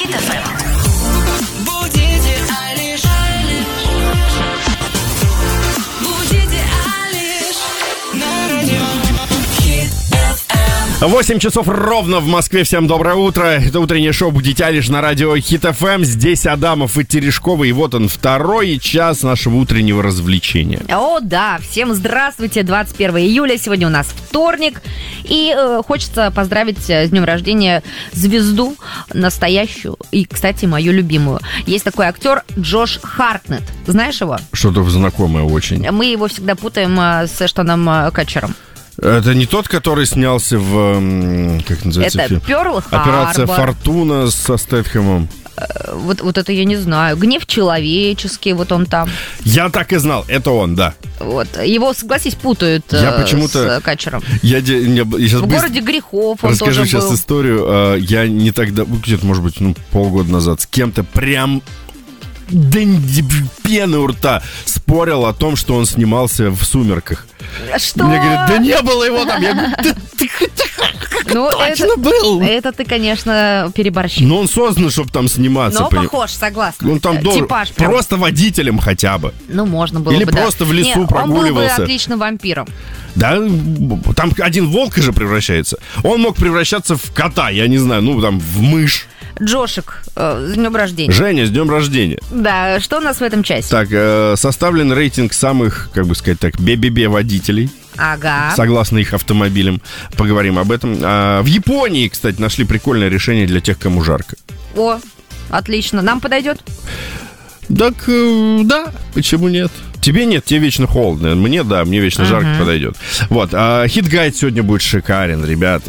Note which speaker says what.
Speaker 1: Хит FM.
Speaker 2: Будите Айлиш. Будите Айлиш. На радио Хит FM.
Speaker 3: 8 часов ровно в Москве. Всем доброе утро. Это утреннее шоу «Будите Айлиш» на радио Хит FM. Здесь Адамов и Терешкова. И вот он, второй час нашего утреннего развлечения.
Speaker 4: О, да, всем здравствуйте, 21 июля, сегодня у нас вторник, и хочется поздравить с днем рождения звезду настоящую, и, кстати, мою любимую. Есть такой актер Джош Хартнетт, знаешь его?
Speaker 3: Что-то знакомое очень.
Speaker 4: Мы его всегда путаем с Эштоном Катчером.
Speaker 3: Это не тот, который снялся в... Как называется
Speaker 4: Это
Speaker 3: фильм?
Speaker 4: Пёрл
Speaker 3: «Операция
Speaker 4: Харбор».
Speaker 3: Фортуна» со Стэтхэмом.
Speaker 4: Вот это я не знаю. «Гнев человеческий», вот он там.
Speaker 3: Я так и знал, это он, да.
Speaker 4: Вот. Его, согласись, путают
Speaker 3: Я почему-то...
Speaker 4: с Катчером.
Speaker 3: Я сейчас
Speaker 4: В «Городе грехов» он
Speaker 3: расскажу
Speaker 4: тоже
Speaker 3: сейчас
Speaker 4: был.
Speaker 3: историю. Я не тогда, где-то, может быть, полгода назад с кем-то прям пены у рта спорил о том, что он снимался в «Сумерках».
Speaker 4: Что?
Speaker 3: Мне говорят, да не было его там. Я говорю, ты
Speaker 4: Ну,
Speaker 3: точно был.
Speaker 4: Это ты, конечно, переборщил.
Speaker 3: Но он создан, чтобы там сниматься.
Speaker 4: Но похож, согласна.
Speaker 3: Он там должен
Speaker 4: Типаж прям.
Speaker 3: просто водителем хотя бы.
Speaker 4: Ну, можно было
Speaker 3: Или
Speaker 4: бы, да.
Speaker 3: просто в лесу
Speaker 4: Не,
Speaker 3: прогуливался.
Speaker 4: Он был бы отличным вампиром.
Speaker 3: Да, там один волк же превращается. Он мог превращаться в кота, я не знаю, там в мышь.
Speaker 4: Джошик, с днем рождения.
Speaker 3: Женя, с днем рождения.
Speaker 4: Да, что у нас в этом часе?
Speaker 3: Так, составлен рейтинг самых, как бы сказать так, водителей.
Speaker 4: Ага.
Speaker 3: Согласно их автомобилям. Поговорим об этом. В Японии, кстати, нашли прикольное решение для тех, кому жарко.
Speaker 4: О, отлично. Нам подойдет?
Speaker 3: Так, да, почему нет? Тебе нет, тебе вечно холодно. Мне, да, мне вечно жарко подойдет. Вот, хит-гайд сегодня будет шикарен, ребята.